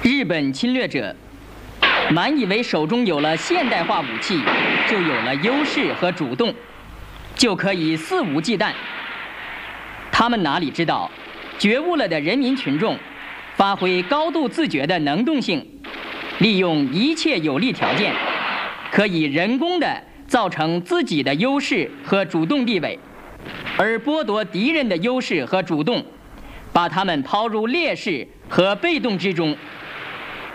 日本侵略者满以为手中有了现代化武器，就有了优势和主动，就可以肆无忌惮。他们哪里知道，觉悟了的人民群众发挥高度自觉的能动性，利用一切有利条件，可以人工的造成自己的优势和主动地位，而剥夺敌人的优势和主动，把他们抛入劣势和被动之中。